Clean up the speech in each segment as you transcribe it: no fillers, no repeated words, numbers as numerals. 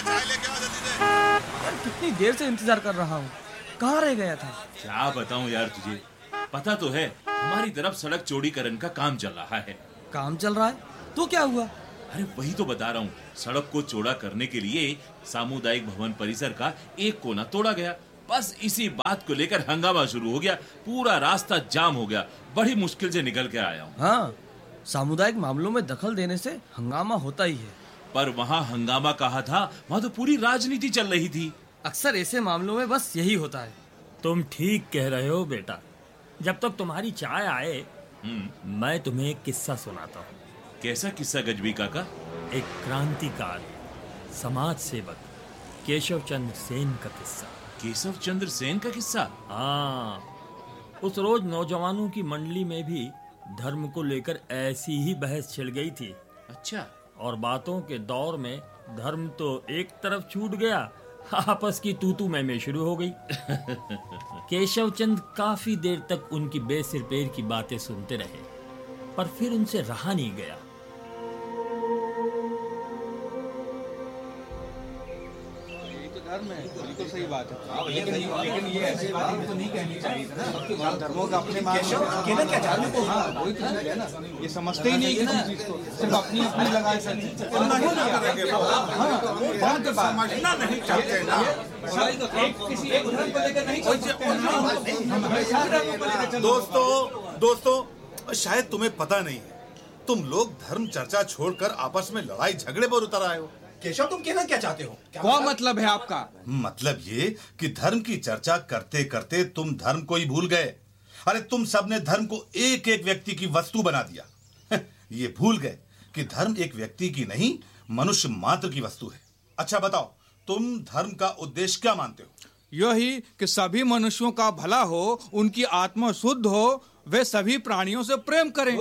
चाय लेके आ जल्दी से। यार कितनी देर से इंतजार कर रहा हूँ, कहाँ रह गया था? क्या बताऊं यार तुझे, पता तो है हमारी तरफ सड़क चौड़ीकरण का काम चल रहा है। काम चल रहा है तो क्या हुआ? अरे वही तो बता रहा हूँ, सड़क को चौड़ा करने के लिए सामुदायिक भवन परिसर का एक कोना तोड़ा गया। बस इसी बात को लेकर हंगामा शुरू हो गया, पूरा रास्ता जाम हो गया। बड़ी मुश्किल से निकल कर आया हूँ। हाँ, सामुदायिक मामलों में दखल देने से हंगामा होता ही है। पर वहाँ हंगामा कहा था, वहाँ तो पूरी राजनीति चल रही थी। अक्सर ऐसे मामलों में बस यही होता है। तुम ठीक कह रहे हो बेटा। जब तक तुम्हारी चाय आए मैं तुम्हें एक किस्सा सुनाता हूँ। कैसा किस्सा गजबी काका? एक क्रांतिकारी समाज सेवक केशव चंद्र सेन का किस्सा। केशव चंद्र सेन का किस्सा? हाँ, उस रोज नौजवानों की मंडली में भी धर्म को लेकर ऐसी ही बहस छिड़ गई थी। अच्छा। और बातों के दौर में धर्म तो एक तरफ छूट गया, आपस की तू मैं शुरू हो गई। केशव चंद काफी देर तक उनकी बेसिर पैर की बातें सुनते रहे, पर फिर उनसे रहा नहीं गया। तो सही बात है, लेकिन ये ऐसी बात तो नहीं कहनी चाहिए था ना। धर्मों का अपने केवल क्या जाने को, हाँ वही तो है ना। ये समझते ही नहीं कि तुम चीज को सिर्फ अपनी लगाए समझना नहीं चाहते ना। किसी एक धर्म को लेकर नहीं चलते। दोस्तों शायद तुम्हें पता नहीं है, तुम लोग धर्म चर्चा छोड़कर आपस में लड़ाई झगड़े पर उतर आए हो। केशव, तुम कहना क्या चाहते हो? क्या मतलब है आपका? मतलब ये कि धर्म की चर्चा करते करते तुम धर्म को ही भूल गए। अरे तुम सबने धर्म को एक एक व्यक्ति की वस्तु बना दिया। ये भूल गए कि धर्म एक व्यक्ति की नहीं, मनुष्य मात्र की वस्तु है। अच्छा बताओ, तुम धर्म का उद्देश्य क्या मानते हो? यही कि सभी मनुष्यों का भला हो, उनकी आत्मा शुद्ध हो, वे सभी प्राणियों से प्रेम करें।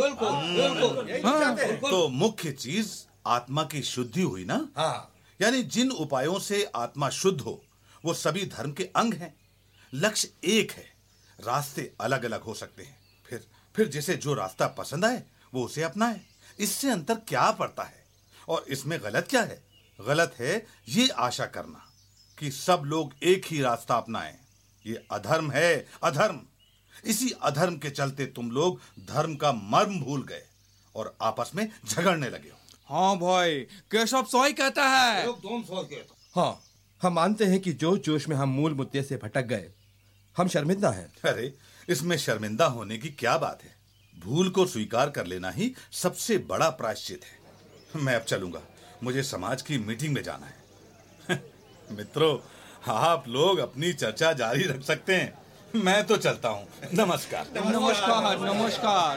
तो मुख्य चीज आत्मा की शुद्धि हुई ना। हाँ। यानी जिन उपायों से आत्मा शुद्ध हो वो सभी धर्म के अंग हैं। लक्ष्य एक है, रास्ते अलग अलग हो सकते हैं। फिर जिसे जो रास्ता पसंद आए वो उसे अपनाए। इससे अंतर क्या पड़ता है? और इसमें गलत क्या है? गलत है ये आशा करना कि सब लोग एक ही रास्ता अपनाएं। ये अधर्म है, अधर्म। इसी अधर्म के चलते तुम लोग धर्म का मर्म भूल गए और आपस में झगड़ने लगे हो। हाँ भाई, केशव सही कहता है। हाँ, हम मानते हैं कि जोश जोश में हम मूल मुद्दे से भटक गए। हम शर्मिंदा हैं। अरे इसमें शर्मिंदा होने की क्या बात है? भूल को स्वीकार कर लेना ही सबसे बड़ा प्रायश्चित है। मैं अब चलूंगा, मुझे समाज की मीटिंग में जाना है। मित्रों, आप लोग अपनी चर्चा जारी रख सकते हैं, मैं तो चलता हूँ। नमस्कार। नमस्कार। नमस्कार।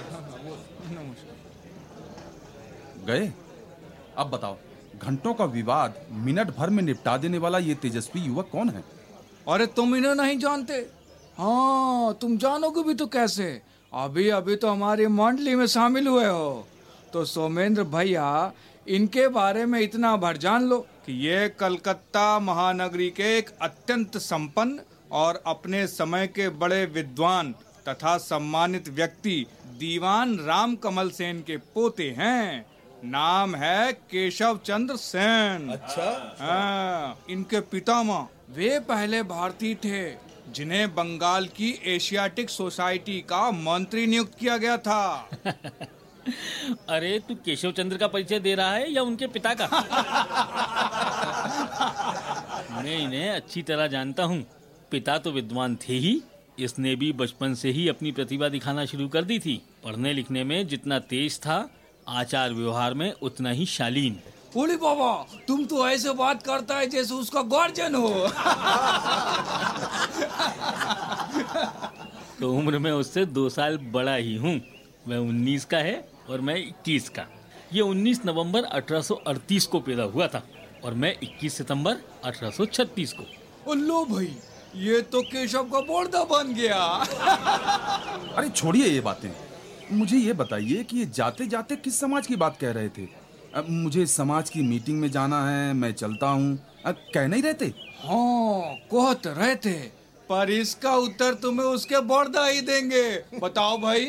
गए? अब बताओ, घंटों का विवाद मिनट भर में निपटा देने वाला ये तेजस्वी युवक कौन है? अरे तुम इन्हें नहीं जानते? हाँ, तुम जानोगे भी तो कैसे? अभी अभी तो हमारी मंडली में शामिल हुए हो। तो सोमेंद्र भैया, इनके बारे में इतना भर जान लो कि ये कलकत्ता महानगरी के एक अत्यंत संपन्न और अपने समय के बड़े विद्वान तथा सम्मानित व्यक्ति दीवान राम कमल सेन के पोते हैं। नाम है केशव चंद्र सेन। अच्छा। हाँ, इनके पितामह वे पहले भारतीय थे जिन्हें बंगाल की एशियाटिक सोसाइटी का मंत्री नियुक्त किया गया था। अरे तू केशव चंद्र का परिचय दे रहा है या उनके पिता का? मैं इन्हें अच्छी तरह जानता हूँ। पिता तो विद्वान थे ही, इसने भी बचपन से ही अपनी प्रतिभा दिखाना शुरू कर दी थी। पढ़ने लिखने में जितना तेज था, आचार व्यवहार में उतना ही शालीन। बोले बाबा, तुम तो ऐसे बात करता है जैसे उसका गार्जियन हो। तो उम्र में उससे 2 साल बड़ा ही हूँ। वह 19 का है और मैं 21 का। ये 19 नवंबर 1838 को पैदा हुआ था और मैं 21 सितंबर 1836 को। लो भाई, ये तो केशव का बोर्दा बन गया। अरे छोड़िए ये बातें, मुझे ये बताइए कि ये जाते जाते किस समाज की बात कह रहे थे? मुझे समाज की मीटिंग में जाना है, मैं चलता हूँ, कह नहीं रहते? हाँ, कहते रहते, पर इसका उत्तर तुम्हें उसके बोर्दा ही देंगे। बताओ भाई।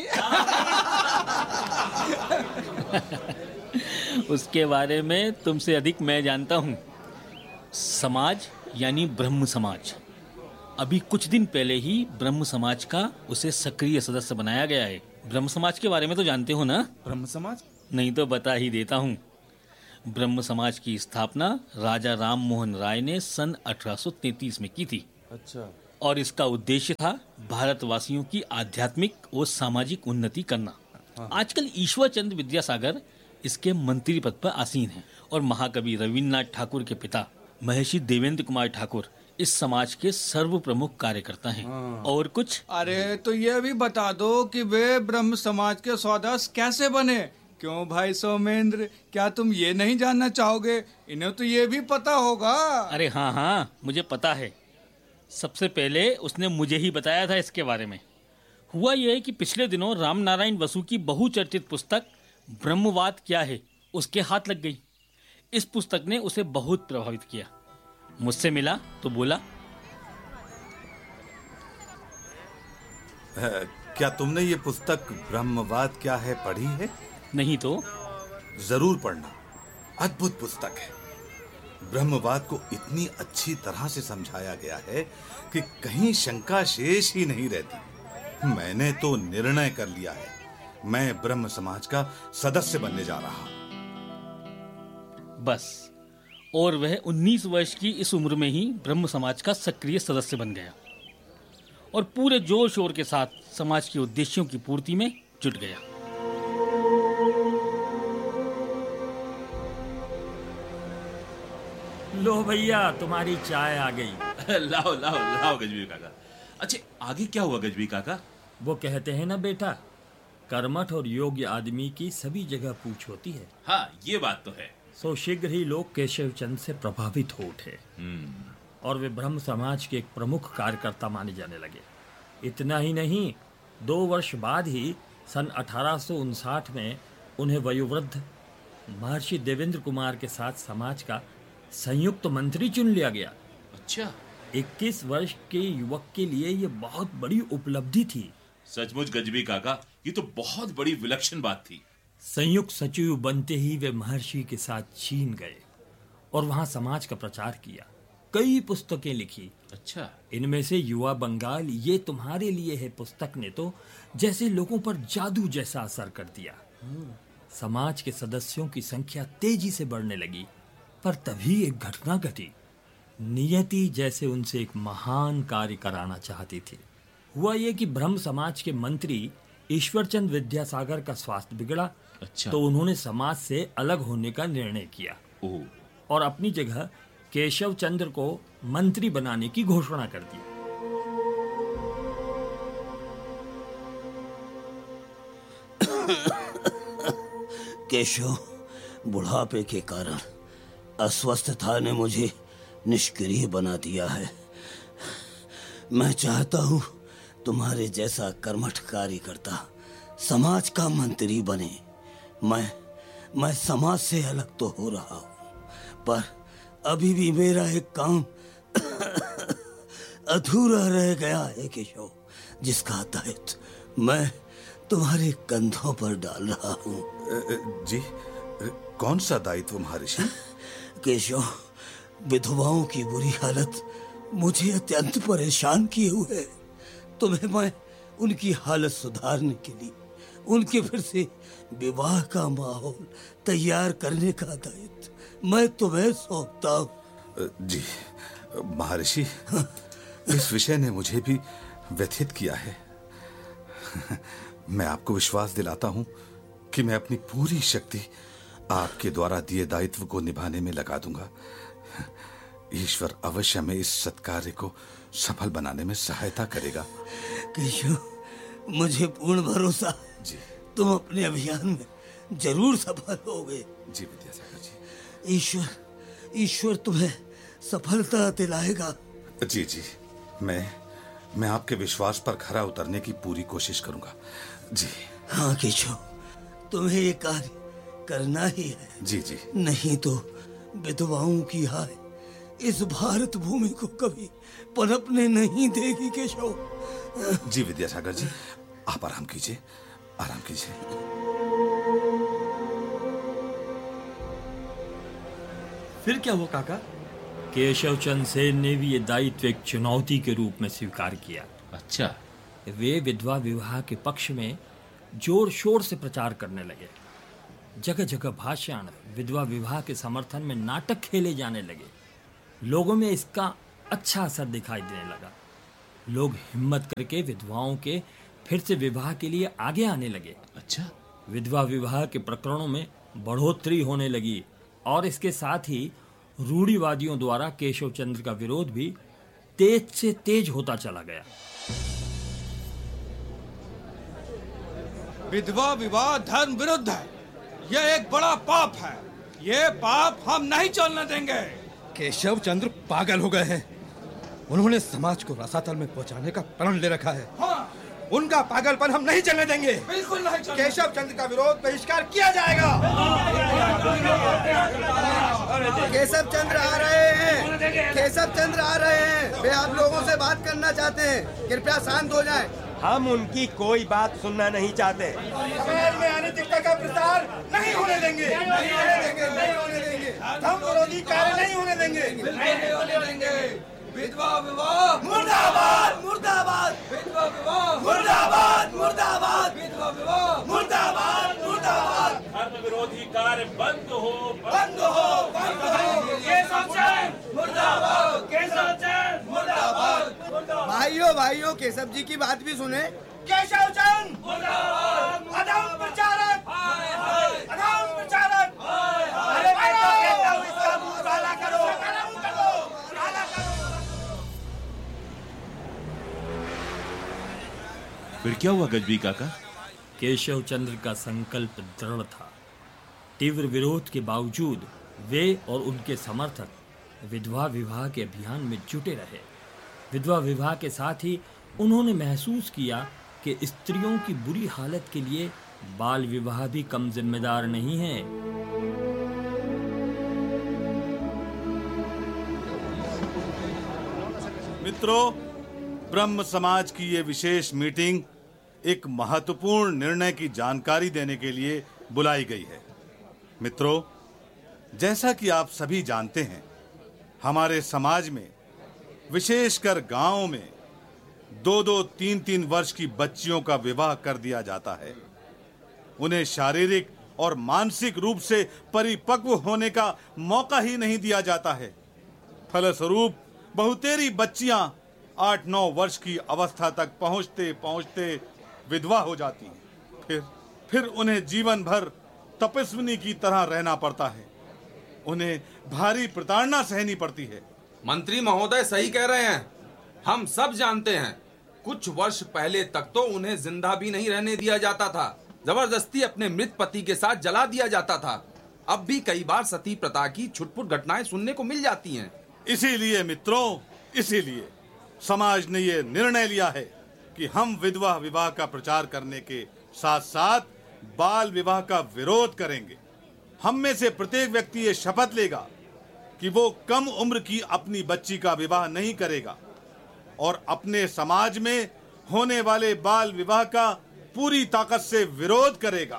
उसके बारे में तुमसे अधिक मैं जानता हूँ। समाज यानी ब्रह्म समाज। अभी कुछ दिन पहले ही ब्रह्म समाज का उसे सक्रिय सदस्य बनाया गया है। ब्रह्म समाज के बारे में तो जानते हो ना? ब्रह्म समाज? नहीं तो बता ही देता हूँ। ब्रह्म समाज की स्थापना राजा राम मोहन राय ने सन 1833 में की थी। अच्छा। और इसका उद्देश्य था भारतवासियों की आध्यात्मिक और सामाजिक उन्नति करना। आजकल ईश्वर चंद्र विद्यासागर इसके मंत्री पद पर आसीन हैं और महाकवि रविन्द्रनाथ ठाकुर के पिता महर्षि देवेंद्र कुमार ठाकुर इस समाज के सर्व प्रमुख कार्यकर्ता हैं। और कुछ? अरे तो ये भी बता दो कि वे ब्रह्म समाज के सदस्य कैसे बने? क्यों भाई सोमेंद्र, क्या तुम ये नहीं जानना चाहोगे? इन्हें तो ये भी पता होगा। अरे हाँ हाँ, मुझे पता है। सबसे पहले उसने मुझे ही बताया था इसके बारे में। हुआ यह है कि पिछले दिनों राम नारायण बसु की बहुचर्चित पुस्तक ब्रह्मवाद क्या है उसके हाथ लग गई। इस पुस्तक ने उसे बहुत प्रभावित किया। मुझसे मिला तो बोला, क्या तुमने ये पुस्तक ब्रह्मवाद क्या है पढ़ी है? नहीं तो? जरूर पढ़ना, अद्भुत पुस्तक है। ब्रह्मवाद को इतनी अच्छी तरह से समझाया गया है कि कहीं शंका शेष ही नहीं रहती। मैंने तो निर्णय कर लिया है, मैं ब्रह्म समाज का सदस्य बनने जा रहा हूं। बस, और वह 19 वर्ष की इस उम्र में ही ब्रह्म समाज का सक्रिय सदस्य बन गया और पूरे जोर शोर के साथ समाज के उद्देश्यों की पूर्ति में जुट गया। लो भैया, तुम्हारी चाय आ गई। लाओ लाओ लाओ गजबी काका। अच्छा, आगे क्या हुआ गजबी काका? वो कहते हैं ना बेटा, कर्मठ और योग्य आदमी की सभी जगह पूछ होती है। हाँ, ये बात तो है। सो शीघ्र ही लोग केशव चंद से प्रभावित हो उठे और वे ब्रह्म समाज के एक प्रमुख कार्यकर्ता माने जाने लगे। इतना ही नहीं, 2 वर्ष बाद ही सन 1859 में उन्हें वयोवृद्ध महर्षि देवेंद्र कुमार के साथ समाज का संयुक्त मंत्री चुन लिया गया। अच्छा, 21 वर्ष के युवक के लिए ये बहुत बड़ी उपलब्धि थी। सचमुच गजबी काका, ये तो बहुत बड़ी विलक्षण बात थी। संयुक्त सचिव बनते ही वे महर्षि के साथ चीन गए और वहां समाज का प्रचार किया। कई पुस्तकें लिखी। अच्छा, इनमें से युवा बंगाल ये तुम्हारे लिए है पुस्तक ने तो जैसे लोगों पर जादू जैसा असर कर दिया। समाज के सदस्यों की संख्या तेजी से बढ़ने लगी, पर तभी एक घटना घटी। नियति जैसे उनसे एक महान कार्य कराना चाहती थी। हुआ ये कि ब्रह्म समाज के मंत्री ईश्वरचंद विद्यासागर का स्वास्थ्य बिगड़ा। अच्छा। तो उन्होंने समाज से अलग होने का निर्णय किया और अपनी जगह केशव चंद्र को मंत्री बनाने की घोषणा कर दी। केशव, बुढ़ापे के कारण अस्वस्थता ने मुझे निष्क्रिय बना दिया है। मैं चाहता हूं तुम्हारे जैसा कर्मठ कार्यकर्ता समाज का मंत्री बने। मैं समाज से अलग तो हो रहा हूं, पर अभी भी मेरा एक काम अधूरा रह गया है केशव, जिसका दायित्व मैं तुम्हारे कंधों पर डाल रहा हूं। जी, कौन सा दायित्व महर्षि? केशव, विधवाओं की बुरी हालत मुझे अत्यंत परेशान किए हुए है। तुम्हें मैं उनकी हालत सुधारने के लिए उनके फिर से विवाह का माहौल तैयार करने का दायित्व मैं तुम्हें सौंपता हूँ। जी महर्षि, इस विषय ने मुझे भी व्यथित किया है। मैं आपको विश्वास दिलाता हूं कि मैं अपनी पूरी शक्ति आपके द्वारा दिए दायित्व को निभाने में लगा दूंगा। ईश्वर अवश्य हमें इस सत्कार्य को सफल बनाने में सहायता करेगा। केशव, मुझे पूर्ण भरोसा जी, तुम अपने अभियान में जरूर सफल होगे। जी विद्यासागर जी। ईश्वर तुम्हें सफलता दिलाएगा। जी जी, मैं आपके विश्वास पर खरा उतरने की पूरी कोशिश करूंगा। जी हाँ केशव, तुम्हें ये कार्य करना ही है। जी जी। नहीं तो विधवाओं की हाय इस भारत भूमि को कभी पनपने नहीं देगी केशव। जी विद्यासागर जी, आप आराम कीजिए, आराम कीजिए। फिर क्या हुआ काका? केशव चंद सेन ने भी ये दायित्व एक चुनौती के रूप में स्वीकार किया। अच्छा, वे विधवा विवाह के पक्ष में जोर शोर से प्रचार करने लगे। जगह जगह भाषण, विधवा विवाह के समर्थन में नाटक खेले जाने लगे। लोगों में इसका अच्छा असर दिखाई देने लगा। लोग हिम्मत करके विधवाओं के फिर से विवाह के लिए आगे आने लगे। अच्छा, विधवा विवाह के प्रकरणों में बढ़ोतरी होने लगी और इसके साथ ही रूढ़िवादियों द्वारा केशव चंद्र का विरोध भी तेज से तेज होता चला गया। विधवा विवाह धर्म विरुद्ध है। यह एक बड़ा पाप है। ये पाप हम नहीं चलने देंगे। केशव चंद्र पागल हो गए हैं। उन्होंने समाज को रसातल में पहुंचाने का प्रण ले रखा है। हाँ, उनका पागलपन हम नहीं चलने देंगे। बिल्कुल नहीं चलने। केशव चंद्र का विरोध बहिष्कार किया जाएगा। केशव चंद्र आ रहे हैं। केशव चंद्र आ रहे हैं। वे आप लोगों से बात करना चाहते हैं। कृपया शांत हो जाएं। हम उनकी कोई बात सुनना नहीं चाहते। समाज में अनैतिकता का प्रसार नहीं होने देंगे। नहीं होने देंगे। धर्म विरोधी कार्य नहीं होने देंगे। विधवा विवाह मुर्दाबाद, मुर्दाबाद। विधवा विवाह मुर्दाबाद, मुर्दाबाद। विधवा विवाह मुर्दाबाद, मुर्दाबाद। धर्म विरोधी कार्य बंद हो, बंद हो, बंद हो। केशव चंद्र मुर्दाबाद। केशव चंद्र मुर्दाबाद। भाइयों केशव जी की बात भी सुने। केशव चंद मुर्दाबाद। अधम प्रचारक, अधम प्रचारक। अरे मैं तो कहता हूँ इसका मुंह काला करो, काला करो। फिर क्या हुआ गजबी काका? केशव चंद्र का संकल्प दृढ़ था। तीव्र विरोध के बावजूद वे और उनके समर्थक विधवा विवाह के अभियान में जुटे रहे। विधवा विवाह के साथ ही उन्होंने महसूस किया कि स्त्रियों की बुरी हालत के लिए बाल विवाह भी कम जिम्मेदार नहीं है। मित्रों, ब्रह्म समाज की ये विशेष मीटिंग एक महत्वपूर्ण निर्णय की जानकारी देने के लिए बुलाई गई है। मित्रों, जैसा कि आप सभी जानते हैं, हमारे समाज में विशेषकर गांवों में 2-2, 3-3 वर्ष की बच्चियों का विवाह कर दिया जाता है। उन्हें शारीरिक और मानसिक रूप से परिपक्व होने का मौका ही नहीं दिया जाता है। फलस्वरूप बहुतेरी बच्चियां 8-9 वर्ष की अवस्था तक पहुंचते पहुंचते विधवा हो जाती हैं। फिर उन्हें जीवन भर तपस्विनी की तरह रहना पड़ता है। उन्हें भारी प्रताड़ना सहनी पड़ती है। मंत्री महोदय सही कह रहे हैं। हम सब जानते हैं, कुछ वर्ष पहले तक तो उन्हें जिंदा भी नहीं रहने दिया जाता था। जबरदस्ती अपने मृत पति के साथ जला दिया जाता था। अब भी कई बार सती प्रथा की छुटपुट घटनाएं सुनने को मिल जाती हैं। इसीलिए मित्रों, इसीलिए समाज ने ये निर्णय लिया है कि हम विधवा विवाह का प्रचार करने के साथ साथ बाल विवाह का विरोध करेंगे। हम में से प्रत्येक व्यक्ति ये शपथ लेगा कि वो कम उम्र की अपनी बच्ची का विवाह नहीं करेगा और अपने समाज में होने वाले बाल विवाह का पूरी ताकत से विरोध करेगा।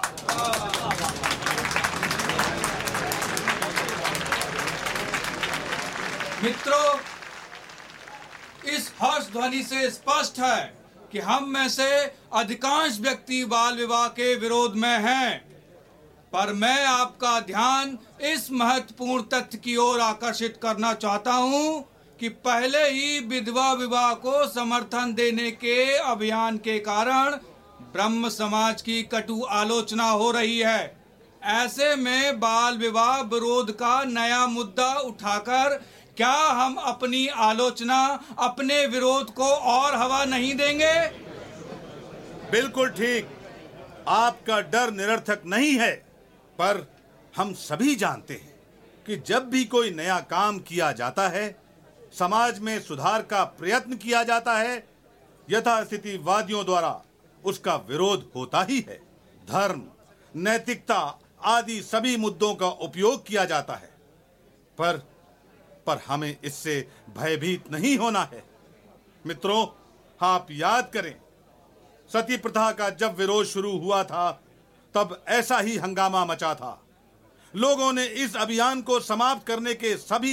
मित्रों, इस हर्ष ध्वनि से स्पष्ट है कि हम में से अधिकांश व्यक्ति बाल विवाह के विरोध में हैं, पर मैं आपका ध्यान इस महत्वपूर्ण तथ्य की ओर आकर्षित करना चाहता हूं कि पहले ही विधवा विवाह को समर्थन देने के अभियान के कारण ब्रह्म समाज की कटु आलोचना हो रही है। ऐसे में बाल विवाह विरोध का नया मुद्दा उठाकर क्या हम अपनी आलोचना, अपने विरोध को और हवा नहीं देंगे? बिल्कुल ठीक। आपका डर निरर्थक नहीं है, पर हम सभी जानते हैं कि जब भी कोई नया काम किया जाता है, समाज में सुधार का प्रयत्न किया जाता है, यथास्थितिवादियों द्वारा उसका विरोध होता ही है। धर्म, नैतिकता आदि सभी मुद्दों का उपयोग किया जाता है, पर हमें इससे भयभीत नहीं होना है। मित्रों, आप याद करें, सती प्रथा का जब विरोध शुरू हुआ था तब ऐसा ही हंगामा मचा था। लोगों ने इस अभियान को समाप्त करने के सभी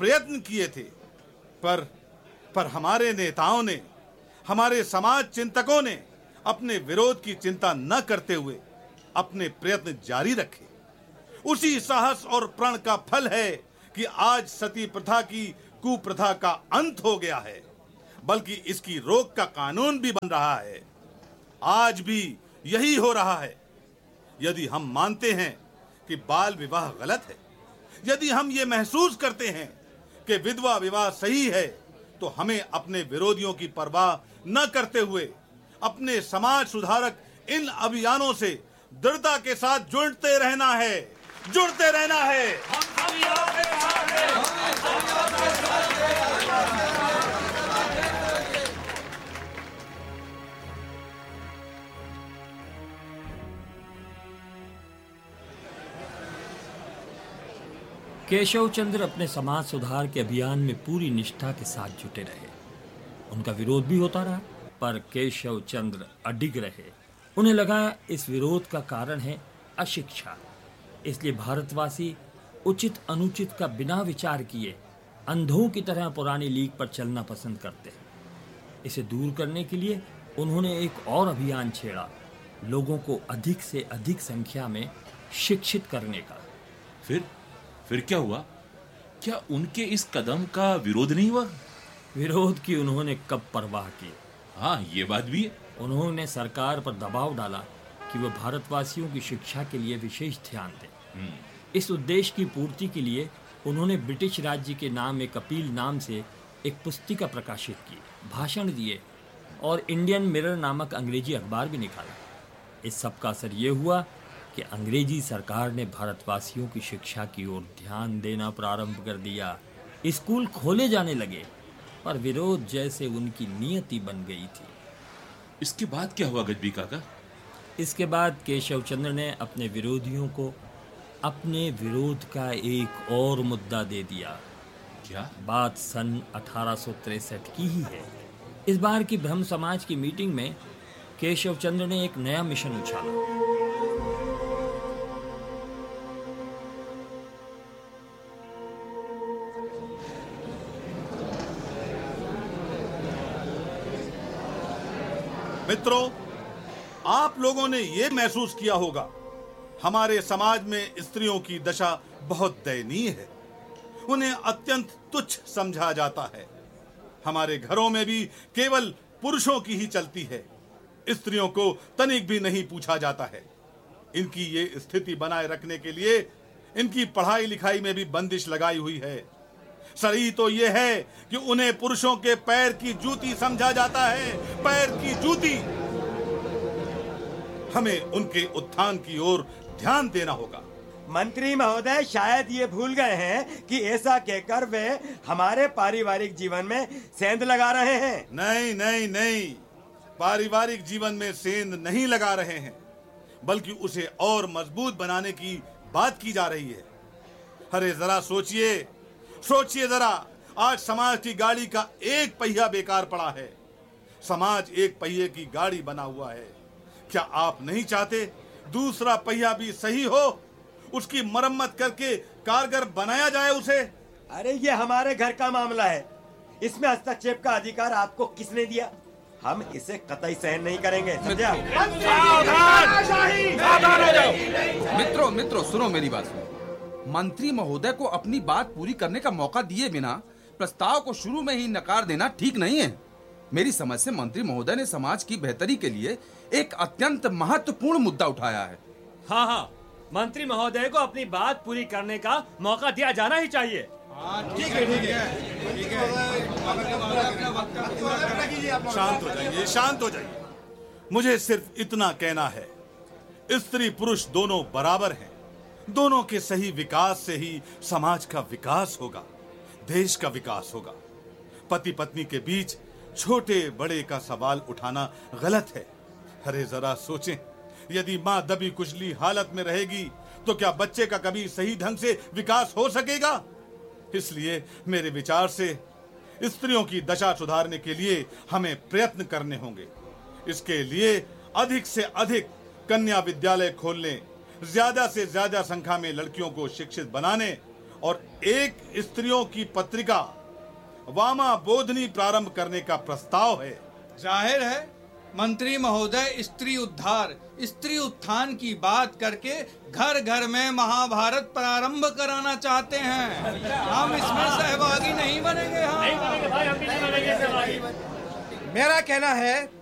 प्रयत्न किए थे, पर हमारे नेताओं ने, हमारे समाज चिंतकों ने अपने विरोध की चिंता न करते हुए अपने प्रयत्न जारी रखे। उसी साहस और प्रण का फल है कि आज सती प्रथा की कुप्रथा का अंत हो गया है, बल्कि इसकी रोक का कानून भी बन रहा है। आज भी यही हो रहा है। यदि हम मानते हैं कि बाल विवाह गलत है, यदि हम ये महसूस करते हैं कि विधवा विवाह सही है, तो हमें अपने विरोधियों की परवाह न करते हुए अपने समाज सुधारक इन अभियानों से दृढ़ता के साथ जुड़ते रहना है। केशव चंद्र अपने समाज सुधार के अभियान में पूरी निष्ठा के साथ जुटे रहे। उनका विरोध भी होता रहा, पर केशव चंद्र अडिग रहे। उन्हें लगा इस विरोध का कारण है अशिक्षा, इसलिए भारतवासी उचित अनुचित का बिना विचार किए अंधों की तरह पुरानी लीग पर चलना पसंद करते हैं। इसे दूर करने के लिए उन्होंने एक और अभियान छेड़ा, लोगों को अधिक से अधिक संख्या में शिक्षित करने का। फिर क्या हुआ? क्या उनके इस कदम का विरोध नहीं हुआ? विरोध की उन्होंने कब परवाह की। हाँ, ये बात भी है। उन्होंने सरकार पर दबाव डाला कि वह भारतवासियों की शिक्षा के लिए विशेष ध्यान दे। इस उद्देश्य की पूर्ति के लिए उन्होंने ब्रिटिश राज्य के नाम एक अपील नाम से एक पुस्तिका प्रकाशित की, भाषण दिए और इंडियन मिरर नामक अंग्रेजी अखबार भी निकाला। इस सब का असर ये हुआ कि अंग्रेजी सरकार ने भारतवासियों की शिक्षा की ओर ध्यान देना प्रारंभ कर दिया। स्कूल खोले जाने लगे, पर विरोध जैसे उनकी नियति बन गई थी। इसके बाद क्या हुआ गजबी काका? इसके बाद केशव चंद्र ने अपने विरोधियों को अपने विरोध का एक और मुद्दा दे दिया। क्या बात सन 1863 की ही है। इस बार की ब्रह्म समाज की मीटिंग में केशव चंद्र ने एक नया मिशन उछाला। मित्रों, आप लोगों ने यह महसूस किया होगा, हमारे समाज में स्त्रियों की दशा बहुत दयनीय है। उन्हें अत्यंत तुच्छ समझा जाता है। हमारे घरों में भी केवल पुरुषों की ही चलती है, स्त्रियों को तनिक भी नहीं पूछा जाता है। इनकी ये स्थिति बनाए रखने के लिए इनकी पढ़ाई लिखाई में भी बंदिश लगाई हुई है। सही तो यह है कि उन्हें पुरुषों के पैर की जूती समझा जाता है, पैर की जूती। हमें उनके उत्थान की ओर ध्यान देना होगा। मंत्री महोदय शायद ये भूल गए हैं कि ऐसा कहकर वे हमारे पारिवारिक जीवन में सेंध लगा रहे हैं। नहीं नहीं नहीं, पारिवारिक जीवन में सेंध नहीं लगा रहे हैं, बल्कि उसे और मजबूत बनाने की बात की जा रही है। अरे जरा सोचिए जरा, आज समाज की गाड़ी का एक पहिया बेकार पड़ा है। समाज एक पहिए की गाड़ी बना हुआ है। क्या आप नहीं चाहते दूसरा पहिया भी सही हो, उसकी मरम्मत करके कारगर बनाया जाए उसे? अरे ये हमारे घर का मामला है, इसमें हस्तक्षेप का अधिकार आपको किसने दिया? हम इसे कतई सहन नहीं करेंगे, समझा? मित्रों सुनो मेरी बात। मंत्री महोदय को अपनी बात पूरी करने का मौका दिए बिना प्रस्ताव को शुरू में ही नकार देना ठीक नहीं है। मेरी समझ से मंत्री महोदय ने समाज की बेहतरी के लिए एक अत्यंत महत्वपूर्ण मुद्दा उठाया है। हाँ, मंत्री महोदय को अपनी बात पूरी करने का मौका दिया जाना ही चाहिए। ठीक है। शांत हो जाइए। मुझे सिर्फ इतना कहना है, स्त्री पुरुष दोनों बराबर हैं। दोनों के सही विकास से ही समाज का विकास होगा, देश का विकास होगा। पति पत्नी के बीच छोटे बड़े का सवाल उठाना गलत है। अरे जरा सोचें, यदि मां दबी कुचली हालत में रहेगी तो क्या बच्चे का कभी सही ढंग से विकास हो सकेगा? इसलिए मेरे विचार से स्त्रियों की दशा सुधारने के लिए हमें प्रयत्न करने होंगे। इसके लिए अधिक से अधिक कन्या विद्यालय खोलने, ज्यादा से ज्यादा संख्या में लड़कियों को शिक्षित बनाने और एक स्त्रियों की पत्रिका वामा बोधनी प्रारंभ करने का प्रस्ताव है। जाहिर है मंत्री महोदय स्त्री उद्धार, स्त्री उत्थान की बात करके घर घर में महाभारत प्रारंभ कराना चाहते हैं। हम इसमें सहभागी नहीं बनेंगे। मेरा कहना है